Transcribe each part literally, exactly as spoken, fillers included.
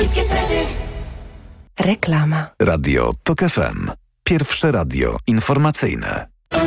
Reklama. Radio Tok F M. Pierwsze radio informacyjne.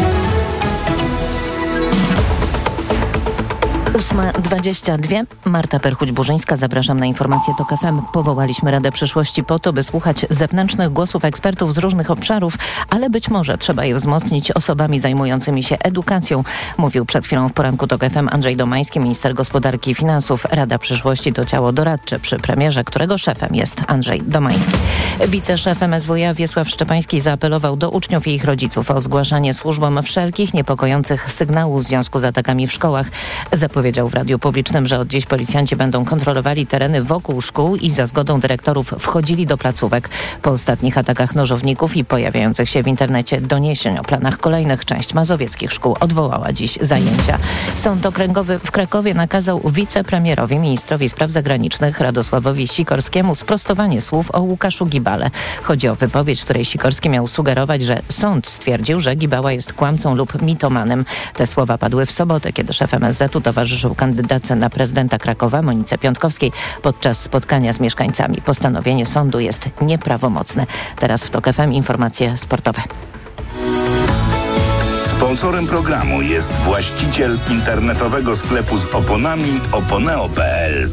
ósma dwadzieścia dwa. Marta Perchuć-Burzyńska. Zapraszam na informację Tok F M. Powołaliśmy Radę Przyszłości po to, by słuchać zewnętrznych głosów ekspertów z różnych obszarów, ale być może trzeba je wzmocnić osobami zajmującymi się edukacją. Mówił przed chwilą w poranku Tok F M Andrzej Domański, minister gospodarki i finansów. Rada Przyszłości to ciało doradcze przy premierze, którego szefem jest Andrzej Domański. Wiceszef M S W iA Wiesław Szczepański zaapelował do uczniów i ich rodziców o zgłaszanie służbom wszelkich niepokojących sygnałów w związku z atakami w szkołach. Zapowiedział w radiu publicznym, że od dziś policjanci będą kontrolowali tereny wokół szkół i za zgodą dyrektorów wchodzili do placówek. Po ostatnich atakach nożowników i pojawiających się w internecie doniesień o planach kolejnych, część mazowieckich szkół odwołała dziś zajęcia. Sąd Okręgowy w Krakowie nakazał wicepremierowi, ministrowi spraw zagranicznych Radosławowi Sikorskiemu sprostowanie słów o Łukaszu Gibale. Chodzi o wypowiedź, w której Sikorski miał sugerować, że sąd stwierdził, że Gibała jest kłamcą lub mitomanem. Te słowa padły w sobotę, kiedy szef M S Z u towarzyszył kandydatce na prezydenta Krakowa Monice Piątkowskiej podczas spotkania z mieszkańcami. Postanowienie sądu jest nieprawomocne. Teraz w Tok F M informacje sportowe. Sponsorem programu jest właściciel internetowego sklepu z oponami oponeo kropka p l.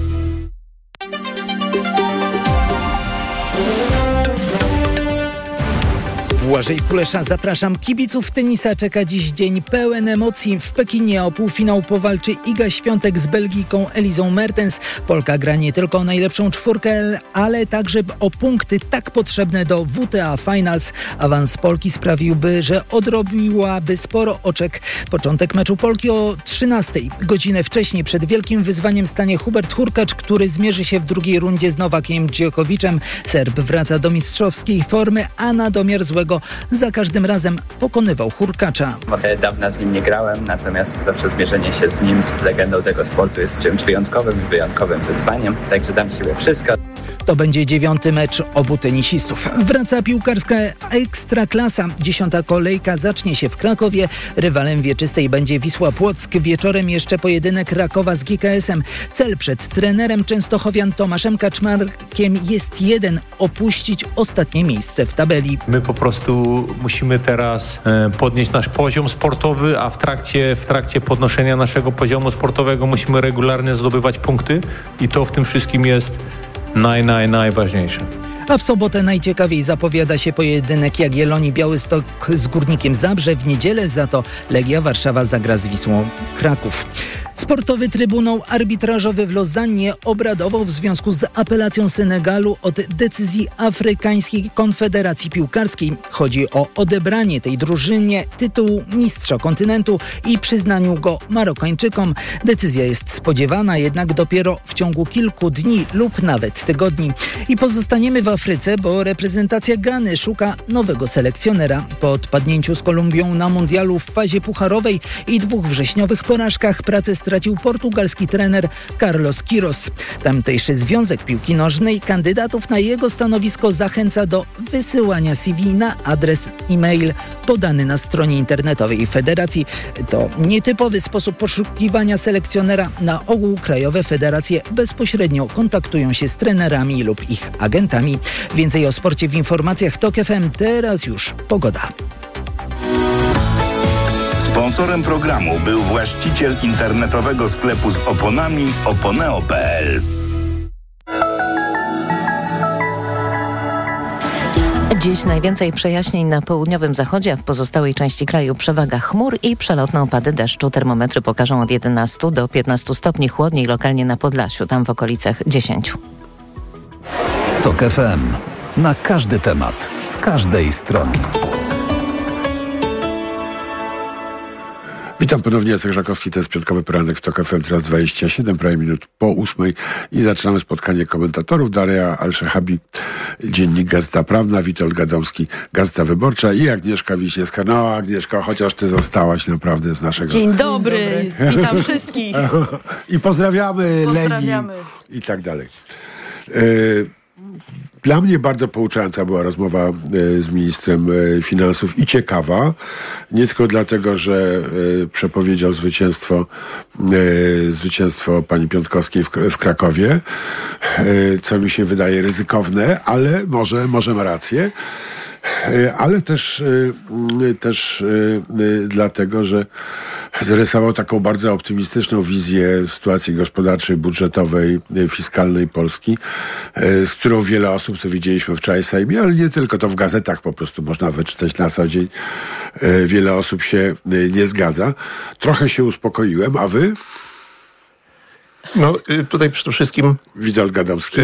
Błażej Kulesza, zapraszam. Kibiców tenisa czeka dziś dzień pełen emocji. W Pekinie o półfinał powalczy Iga Świątek z Belgijką Elizą Mertens. Polka gra nie tylko o najlepszą czwórkę, ale także o punkty tak potrzebne do W T A Finals. Awans Polki sprawiłby, że odrobiłaby sporo oczek. Początek meczu Polki o trzynastej. Godzinę wcześniej przed wielkim wyzwaniem stanie Hubert Hurkacz, który zmierzy się w drugiej rundzie z Nowakiem Djokoviczem. Serb wraca do mistrzowskiej formy, a na domiar złego za każdym razem pokonywał Hurkacza. Od dawna z nim nie grałem, natomiast zawsze zmierzenie się z nim, z legendą tego sportu jest czymś wyjątkowym i wyjątkowym wyzwaniem, także dam z siebie wszystko. To będzie dziewiąty mecz obu tenisistów. Wraca piłkarska Ekstraklasa. Dziesiąta kolejka zacznie się w Krakowie. Rywalem wieczystej będzie Wisła Płock. Wieczorem jeszcze pojedynek Rakowa z G K S-em. Cel przed trenerem częstochowian Tomaszem Kaczmarkiem jest jeden – opuścić ostatnie miejsce w tabeli. My po prostu musimy teraz podnieść nasz poziom sportowy, a w trakcie, w trakcie podnoszenia naszego poziomu sportowego musimy regularnie zdobywać punkty i to w tym wszystkim jest naj, naj, najważniejsze. A w sobotę najciekawiej zapowiada się pojedynek Jagiellonii Białystok z Górnikiem Zabrze. W niedzielę za to Legia Warszawa zagra z Wisłą Kraków. Sportowy Trybunał Arbitrażowy w Lozannie obradował w związku z apelacją Senegalu od decyzji Afrykańskiej Konfederacji Piłkarskiej. Chodzi o odebranie tej drużynie tytułu mistrza kontynentu i przyznaniu go Marokańczykom. Decyzja jest spodziewana jednak dopiero w ciągu kilku dni lub nawet tygodni. I pozostaniemy w Afryce, bo reprezentacja Gany szuka nowego selekcjonera. Po odpadnięciu z Kolumbią na mundialu w fazie pucharowej i dwóch wrześniowych porażkach pracę stracił portugalski trener Carlos Queiroz. Tamtejszy Związek Piłki Nożnej kandydatów na jego stanowisko zachęca do wysyłania C V na adres e-mail podany na stronie internetowej Federacji. To nietypowy sposób poszukiwania selekcjonera. Na ogół krajowe federacje bezpośrednio kontaktują się z trenerami lub ich agentami. Więcej o sporcie w informacjach Tok F M. Teraz już pogoda. Sponsorem programu był właściciel internetowego sklepu z oponami oponeo kropka p l. Dziś najwięcej przejaśnień na południowym zachodzie, a w pozostałej części kraju przewaga chmur i przelotne opady deszczu. Termometry pokażą od jedenastu do piętnastu stopni, chłodniej lokalnie na Podlasiu, tam w okolicach dziesięciu. Tok F M. Na każdy temat, z każdej strony. Witam ponownie, Jacek Żakowski, to jest piątkowy poranek w Tok F M, teraz dwadzieścia siedem, prawie minut po ósmej i zaczynamy spotkanie komentatorów. Daria Al-Szehabi, Dziennik Gazeta Prawna, Witold Gadomski, Gazeta Wyborcza i Agnieszka Wiśniewska. No Agnieszka, chociaż ty zostałaś naprawdę z naszego... Dzień dobry, Dzień dobry. Witam wszystkich. I pozdrawiamy, pozdrawiamy. Leni i tak dalej. Y- Dla mnie bardzo pouczająca była rozmowa e, z ministrem e, finansów i ciekawa. Nie tylko dlatego, że e, przepowiedział zwycięstwo, e, zwycięstwo pani Piontkowskiej w, w Krakowie, e, co mi się wydaje ryzykowne, ale może, może ma rację. Ale też, też dlatego, że zarysował taką bardzo optymistyczną wizję sytuacji gospodarczej, budżetowej, fiskalnej Polski, z którą wiele osób, co widzieliśmy wczoraj w Sejmie, ale nie tylko, to w gazetach po prostu można wyczytać na co dzień. Wiele osób się nie zgadza. Trochę się uspokoiłem, a wy? No tutaj przede wszystkim Witold Gadomski.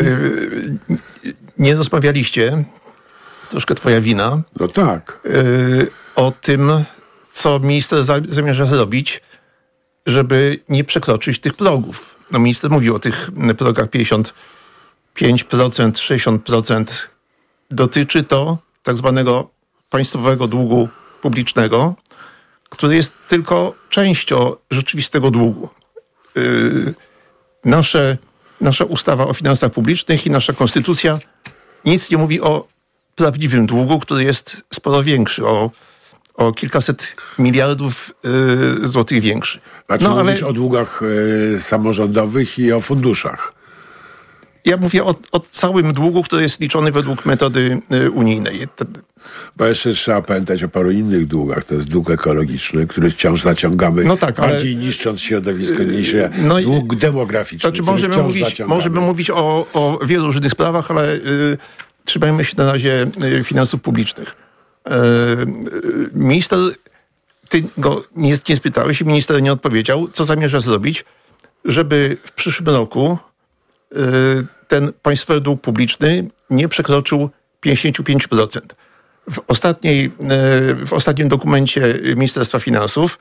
Nie rozmawialiście, troszkę twoja wina. No tak. Yy, o tym, co minister za, zamierza zrobić, żeby nie przekroczyć tych progów. No minister mówił o tych progach pięćdziesiąt pięć procent, sześćdziesiąt procent. Dotyczy to tak zwanego państwowego długu publicznego, który jest tylko częścią rzeczywistego długu. Yy, nasze, nasza ustawa o finansach publicznych i nasza konstytucja nic nie mówi o prawdziwym długu, który jest sporo większy, o, o kilkaset miliardów y, złotych większy. Znaczy no, mówisz ale o długach y, samorządowych i o funduszach. Ja mówię o, o całym długu, który jest liczony według metody y, unijnej. Bo jeszcze trzeba pamiętać o paru innych długach. To jest dług ekologiczny, który wciąż zaciągamy, no tak, bardziej ale, niszcząc środowisko, niż no, dług demograficzny, znaczy który możemy wciąż mówić, zaciągamy. możemy mówić o, o wielu różnych sprawach, ale y, trzymajmy się na razie y, finansów publicznych. Y, y, minister, ty go nie, nie spytałeś i minister nie odpowiedział, co zamierza zrobić, żeby w przyszłym roku y, ten państwowy dług publiczny nie przekroczył pięćdziesiąt pięć procent. W, ostatniej, w ostatnim dokumencie Ministerstwa Finansów,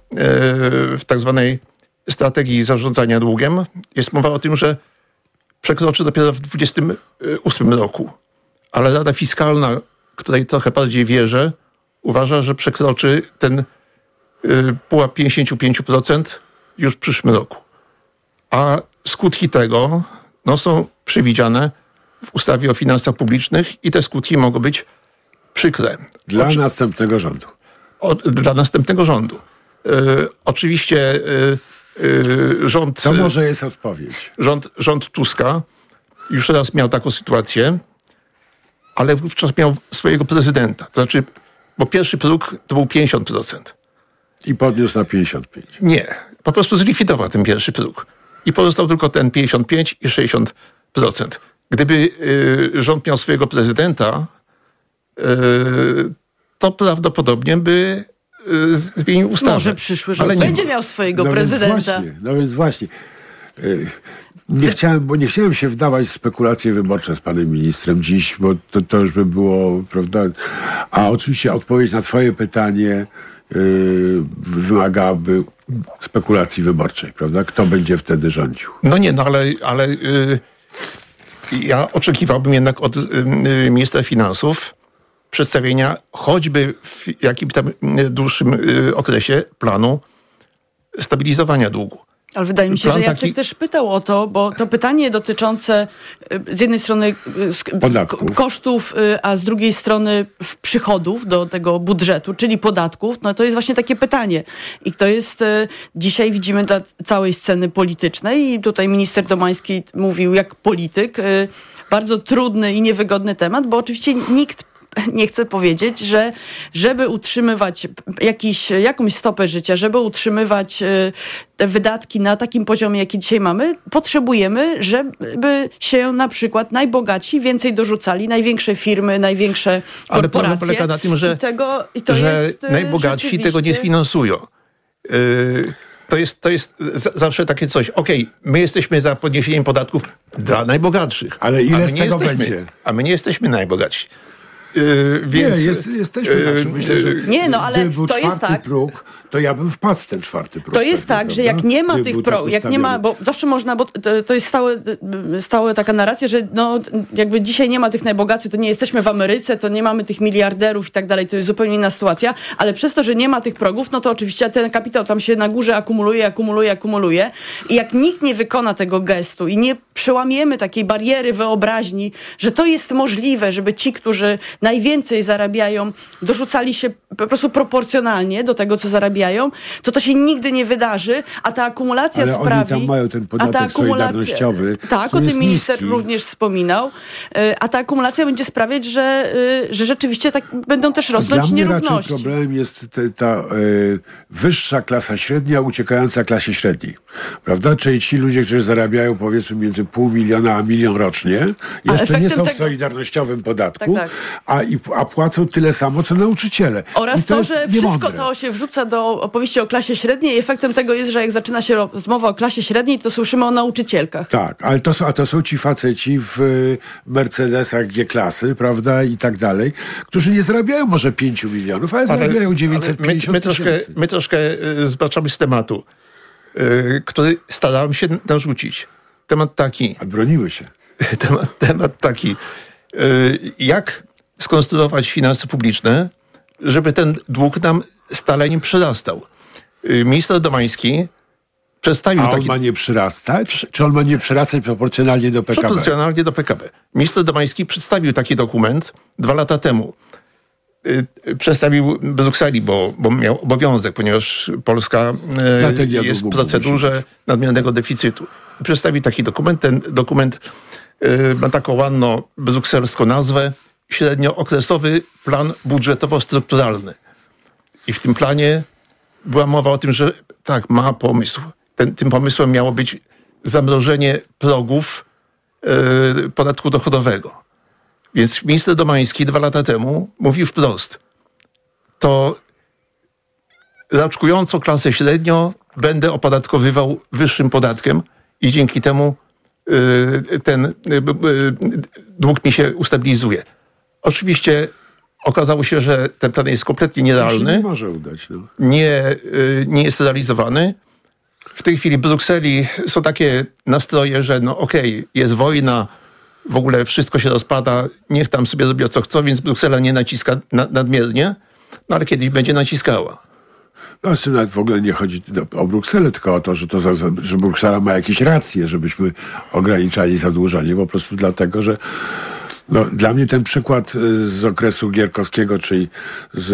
w tak zwanej strategii zarządzania długiem, jest mowa o tym, że przekroczy dopiero w dwudziestym ósmym roku. Ale Rada Fiskalna, której trochę bardziej wierzę, uważa, że przekroczy ten pułap pięćdziesiąt pięć procent już w przyszłym roku. A skutki tego no, są przewidziane w ustawie o finansach publicznych i te skutki mogą być przykre. Dla Oczy... następnego rządu. O, dla następnego rządu. E, oczywiście e, e, rząd... To może jest odpowiedź. Rząd, rząd Tuska już raz miał taką sytuację, ale wówczas miał swojego prezydenta. To znaczy, bo pierwszy próg to był pięćdziesiąt procent. I podniósł na pięćdziesiąt pięć. Nie. Po prostu zlikwidował ten pierwszy próg. I pozostał tylko ten pięćdziesiąt pięć i sześćdziesiąt procent. Gdyby y, rząd miał swojego prezydenta, y, to prawdopodobnie by y, zmienił ustawę. Może przyszły rząd Ale będzie miał swojego no prezydenta. Więc właśnie, no więc właśnie. Y, nie chciałem, bo nie chciałem się wdawać w spekulacje wyborcze z panem ministrem dziś, bo to, to już by było, prawda? A oczywiście odpowiedź na twoje pytanie y, wymagałaby spekulacji wyborczej, prawda? Kto będzie wtedy rządził? No nie, no ale, ale y, ja oczekiwałbym jednak od y, y, ministra finansów przedstawienia choćby w jakimś tam dłuższym y, okresie planu stabilizowania długu. Ale wydaje mi się, Plan że Jacek taki... też pytał o to, bo to pytanie dotyczące z jednej strony Podatków. kosztów, a z drugiej strony przychodów do tego budżetu, czyli podatków, no to jest właśnie takie pytanie. I to jest, dzisiaj widzimy dla całej sceny politycznej i tutaj minister Domański mówił jak polityk, bardzo trudny i niewygodny temat, bo oczywiście nikt nie chcę powiedzieć, że żeby utrzymywać jakiś, jakąś stopę życia, żeby utrzymywać te wydatki na takim poziomie, jaki dzisiaj mamy, potrzebujemy, żeby się na przykład najbogaci więcej dorzucali, największe firmy, największe korporacje. Ale problem polega na tym, że, I tego, i to że jest, najbogatsi rzeczywiście... tego nie sfinansują. Yy, to jest, to jest zawsze takie coś. Okej, okay, my jesteśmy za podniesieniem podatków dla najbogatszych. Ale ile z tego jesteśmy, będzie? A my nie jesteśmy najbogatsi. Yy, więc, nie, jest, jesteśmy. Znaczy, myślę, że nie, no, ale gdyby był to czwarty jest tak. próg, to ja bym wpadł w ten czwarty próg. To jest tak, że jak nie ma tych pro, jak nie ma, bo zawsze można, bo to, to jest stałe, stałe taka narracja, że no jakby dzisiaj nie ma tych najbogatszych, to nie jesteśmy w Ameryce, to nie mamy tych miliarderów i tak dalej, to jest zupełnie inna sytuacja, ale przez to, że nie ma tych progów, no to oczywiście ten kapitał tam się na górze akumuluje, akumuluje, akumuluje i jak nikt nie wykona tego gestu i nie przełamiemy takiej bariery wyobraźni, że to jest możliwe, żeby ci, którzy najwięcej zarabiają, dorzucali się po prostu proporcjonalnie do tego, co zarabiają, to to się nigdy nie wydarzy, a ta akumulacja ale sprawi... oni tam mają ten podatek a ta akumulacja, solidarnościowy, tak, o tym minister niski. również wspominał, a ta akumulacja będzie sprawiać, że, że rzeczywiście tak będą też rosnąć Dla mnie nierówności. raczej problemem jest te, ta y, wyższa klasa średnia uciekająca klasie średniej. Prawda? Czyli ci ludzie, którzy zarabiają powiedzmy między pół miliona a milion rocznie, jeszcze nie są w tego... solidarnościowym podatku, tak, tak. A, i, a płacą tyle samo, co nauczyciele. Oraz to, to, że wszystko niemądre. to się wrzuca do opowieści o klasie średniej i efektem tego jest, że jak zaczyna się rozmowa o klasie średniej, to słyszymy o nauczycielkach. Tak, ale to są, a to są ci faceci w y, Mercedesach G-klasy, prawda, i tak dalej, którzy nie zarabiają może pięciu milionów, ale, ale zarabiają dziewięćset pięćdziesiąt my, my troszkę, tysięcy. my troszkę y, zbaczamy z tematu, y, który starałem się narzucić. Temat taki. A broniły się. Temat, temat taki. Y, jak skonstruować finanse publiczne, żeby ten dług nam stale nie przyrastał. Y, minister Domański przedstawił A on taki... ma nie przyrastać? Czy on ma nie przyrastać proporcjonalnie do P K B? Proporcjonalnie do P K B. Minister Domański przedstawił taki dokument dwa lata temu. Yy, przedstawił w Brukseli, bo, bo miał obowiązek, ponieważ Polska yy, jest w procedurze nadmiernego deficytu. Przedstawił taki dokument. Ten dokument yy, ma taką ładną brukselską nazwę Średniookresowy Plan Budżetowo-Strukturalny. I w tym planie była mowa o tym, że tak, ma pomysł. Ten, tym pomysłem miało być zamrożenie progów yy, podatku dochodowego. Więc minister Domański dwa lata temu mówił wprost, to raczkującą klasę średnią będę opodatkowywał wyższym podatkiem i dzięki temu yy, ten yy, yy, dług mi się ustabilizuje. Oczywiście okazało się, że ten plan jest kompletnie nierealny. To się nie może udać. No. Nie, yy, nie jest realizowany. W tej chwili w Brukseli są takie nastroje, że no okej, okay, jest wojna, w ogóle wszystko się rozpada, niech tam sobie robią co chcą, więc Bruksela nie naciska na, nadmiernie, no ale kiedyś będzie naciskała. No z tym nawet w ogóle nie chodzi o Brukselę, tylko o to, że, to, że Bruksela ma jakieś racje, żebyśmy ograniczali zadłużenie, po prostu dlatego, że no, dla mnie ten przykład z okresu Gierkowskiego, czyli z,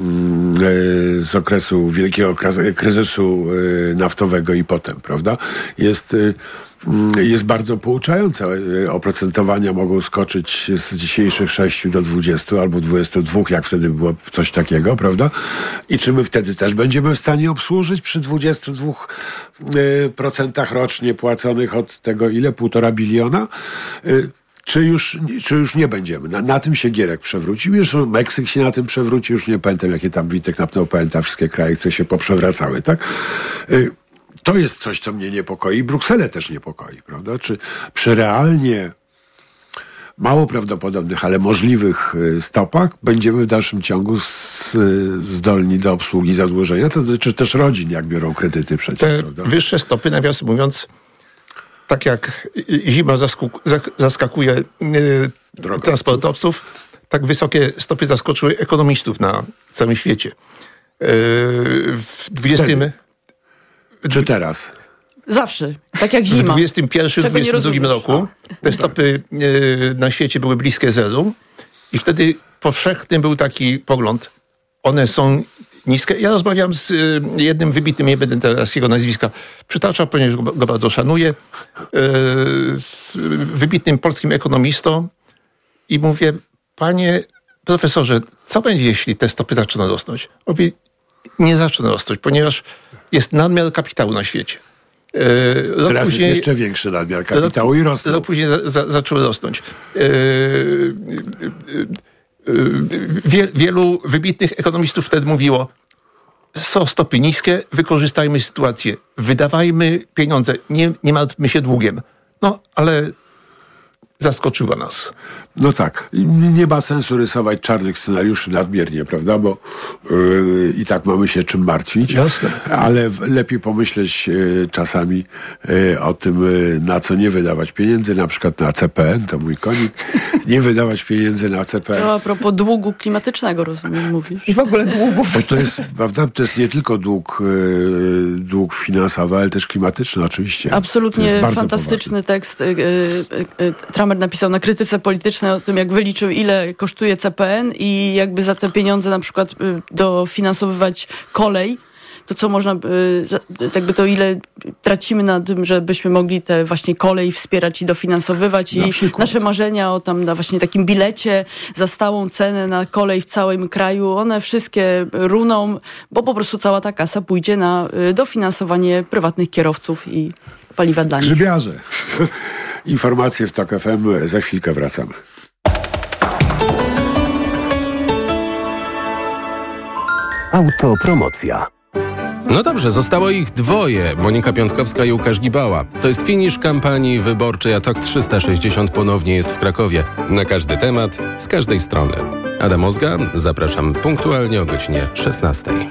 z okresu wielkiego kryzysu naftowego i potem, prawda, jest, jest bardzo pouczający. Oprocentowania mogą skoczyć z dzisiejszych sześciu do dwudziestu albo dwudziestu dwóch, jak wtedy było coś takiego, prawda? I czy my wtedy też będziemy w stanie obsłużyć przy dwudziestu dwóch procentach rocznie płaconych od tego ile? Półtora biliona? Czy już, czy już nie będziemy? Na, na tym się Gierek przewrócił. Już Meksyk się na tym przewrócił. Już nie pamiętam, jakie tam Witek napnął, pamiętam wszystkie kraje, które się poprzewracały, tak? Y, to jest coś, co mnie niepokoi. I Brukselę też niepokoi, prawda? Czy przy realnie mało prawdopodobnych, ale możliwych stopach będziemy w dalszym ciągu z, zdolni do obsługi zadłużenia? To dotyczy też rodzin, jak biorą kredyty przecież, Te prawda? wyższe stopy, nawiasem mówiąc, tak jak zima zaskakuje yy, transportowców, tak wysokie stopy zaskoczyły ekonomistów na całym świecie. Yy, w dwudziestym Czy teraz? Zawsze, tak jak zima. W dwudziestym pierwszym, dwudziestym drugim roku te stopy yy, na świecie były bliskie zeru i wtedy powszechny był taki pogląd, one są niskie. Ja rozmawiam z y, jednym wybitnym, nie będę teraz jego nazwiska przytaczał, ponieważ go, go bardzo szanuję, y, z wybitnym polskim ekonomistą i mówię, panie profesorze, co będzie, jeśli te stopy zaczną rosnąć? On mówi, nie zaczną rosnąć, ponieważ jest nadmiar kapitału na świecie. Y, Teraz później, jest jeszcze większy nadmiar kapitału i rosną. Rok później za, za, zaczęły rosnąć. Y, y, y, Wie, wielu wybitnych ekonomistów wtedy mówiło, są stopy niskie, wykorzystajmy sytuację, wydawajmy pieniądze, nie, nie martwmy się długiem. No, ale zaskoczyła nas. No tak. I nie ma sensu rysować czarnych scenariuszy nadmiernie, prawda? Bo yy, i tak mamy się czym martwić. Jasne. Ale w, lepiej pomyśleć yy, czasami yy, o tym, yy, na co nie wydawać pieniędzy, na przykład na C P N, to mój konik. Nie wydawać pieniędzy na C P N. To a propos długu klimatycznego, rozumiem, mówisz. I w ogóle długów. Bo to jest, prawda, to jest nie tylko dług, yy, dług finansowy, ale też klimatyczny oczywiście. Absolutnie fantastyczny poważny tekst yy, yy, Tramer napisał na Krytyce Politycznej o tym, jak wyliczył, ile kosztuje C P N i jakby za te pieniądze na przykład yy, dofinansowywać kolej, to co można, yy, jakby to ile tracimy na tym, żebyśmy mogli te właśnie kolej wspierać i dofinansowywać i nasze marzenia o tam na właśnie takim bilecie za stałą cenę na kolej w całym kraju, one wszystkie runą, bo po prostu cała ta kasa pójdzie na yy, dofinansowanie prywatnych kierowców i paliwa dla nich. Grzybiarze. Informacje w TOK F M. Za chwilkę wracamy. Autopromocja. No dobrze, zostało ich dwoje, Monika Piątkowska i Łukasz Gibała. To jest finisz kampanii wyborczej, a TOK trzysta sześćdziesiąt ponownie jest w Krakowie. Na każdy temat, z każdej strony. Adam Ozga, zapraszam punktualnie o godzinie szesnastej.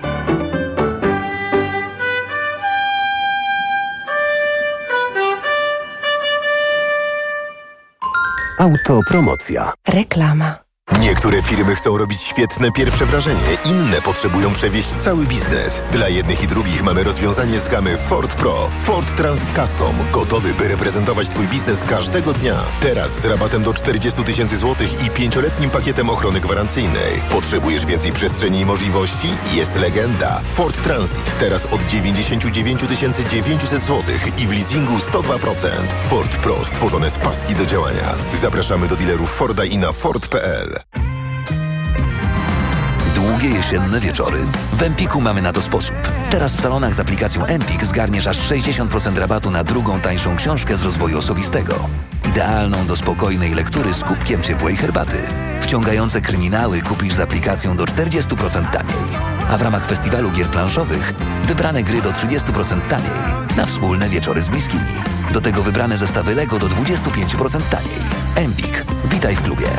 Autopromocja. Reklama. Niektóre firmy chcą robić świetne pierwsze wrażenie, inne potrzebują przewieźć cały biznes. Dla jednych i drugich mamy rozwiązanie z gamy Ford Pro. Ford Transit Custom. Gotowy, by reprezentować Twój biznes każdego dnia. Teraz z rabatem do czterdzieści tysięcy złotych i pięcioletnim pakietem ochrony gwarancyjnej. Potrzebujesz więcej przestrzeni i możliwości? Jest legenda. Ford Transit. Teraz od dziewięćdziesiąt dziewięć tysięcy dziewięćset złotych i w leasingu sto dwa procent. Ford Pro. Stworzone z pasji do działania. Zapraszamy do dealerów Forda i na Ford kropka p l. Długie jesienne wieczory. W Empiku mamy na to sposób. Teraz w salonach z aplikacją Empik zgarniesz aż sześćdziesiąt procent rabatu na drugą tańszą książkę z rozwoju osobistego. Idealną do spokojnej lektury z kubkiem ciepłej herbaty. Wciągające kryminały kupisz z aplikacją do czterdzieści procent taniej. A w ramach festiwalu gier planszowych wybrane gry do trzydzieści procent taniej. Na wspólne wieczory z bliskimi. Do tego wybrane zestawy Lego do dwadzieścia pięć procent taniej. Empik. Witaj w klubie.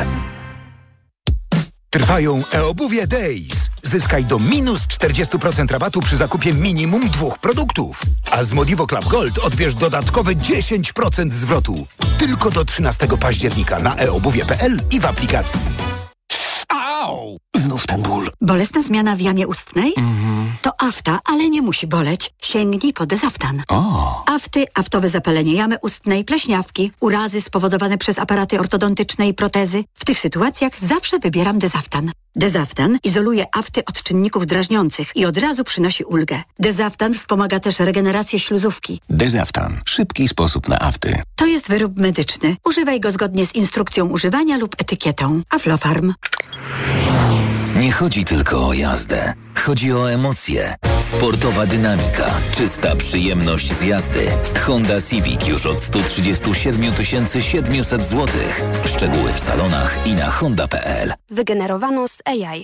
Trwają e-obuwie Days. Zyskaj do minus czterdzieści procent rabatu przy zakupie minimum dwóch produktów. A z Modivo Club Gold odbierz dodatkowe dziesięć procent zwrotu. Tylko do trzynastego października na e obuwie kropka p l i w aplikacji. Au! Znów ten ból. Bolesna zmiana w jamie ustnej? Mhm. To afta, ale nie musi boleć. Sięgnij po Dezaftan. O. Afty, aftowe zapalenie jamy ustnej, pleśniawki, urazy spowodowane przez aparaty ortodontyczne i protezy. W tych sytuacjach zawsze wybieram Dezaftan. Dezaftan izoluje afty od czynników drażniących i od razu przynosi ulgę. Dezaftan wspomaga też regenerację śluzówki. Dezaftan. Szybki sposób na afty. To jest wyrób medyczny. Używaj go zgodnie z instrukcją używania lub etykietą. Aflofarm. Nie chodzi tylko o jazdę. Chodzi o emocje. Sportowa dynamika, czysta przyjemność z jazdy. Honda Civic już od sto trzydzieści siedem tysięcy siedemset złotych. Szczegóły w salonach i na honda kropka p l. Wygenerowano z A I.